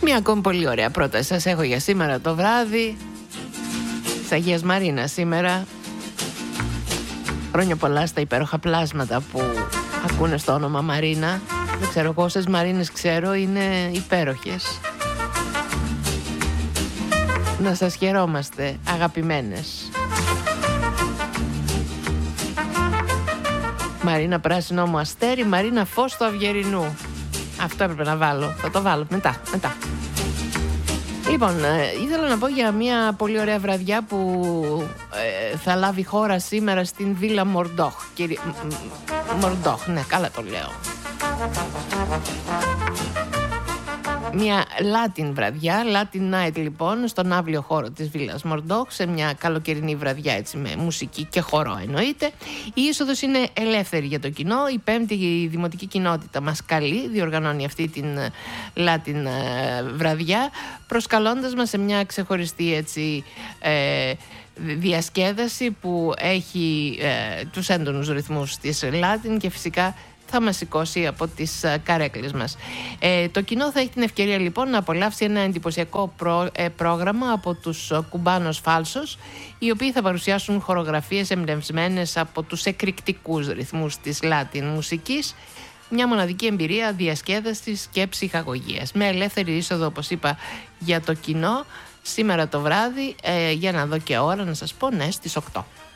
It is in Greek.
Μια ακόμη πολύ ωραία πρόταση σας έχω για σήμερα το βράδυ. Της Αγίας Μαρίνα σήμερα. Χρόνια πολλά στα υπέροχα πλάσματα που ακούνε στο όνομα Μαρίνα. Δεν ξέρω πόσες Μαρίνες ξέρω, είναι υπέροχες. Να σας χαιρόμαστε, αγαπημένες. Μαρίνα πράσινο μου αστέρι, Μαρίνα φως του Αυγερινού. Αυτό έπρεπε να βάλω, θα το βάλω μετά. Λοιπόν, ήθελα να πω για μια πολύ ωραία βραδιά που θα λάβει χώρα σήμερα στην Βίλα Μορντόχ. Μορντόχ, ναι, καλά το λέω. Μια Latin βραδιά, Latin night λοιπόν, στον αύλιο χώρο της Βίλας Μορντόχ, σε μια καλοκαιρινή βραδιά έτσι με μουσική και χορό εννοείται. Η είσοδος είναι ελεύθερη για το κοινό. Η πέμπτη δημοτική κοινότητα μας καλεί, διοργανώνει αυτή την Latin βραδιά, προσκαλώντας μας σε μια ξεχωριστή έτσι διασκέδαση που έχει τους έντονους ρυθμούς της Latin και φυσικά θα μας σηκώσει από τις καρέκλες μας. Το κοινό θα έχει την ευκαιρία λοιπόν να απολαύσει ένα εντυπωσιακό πρόγραμμα από τους Κουμπάνος Φάλσος, οι οποίοι θα παρουσιάσουν χορογραφίες εμπνευσμένες από τους εκρηκτικούς ρυθμούς της Latin μουσικής. Μια μοναδική εμπειρία διασκέδασης και ψυχαγωγίας, με ελεύθερη είσοδο, όπως είπα, για το κοινό σήμερα το βράδυ, για να δω και ώρα να σας πω, ναι, στις 8.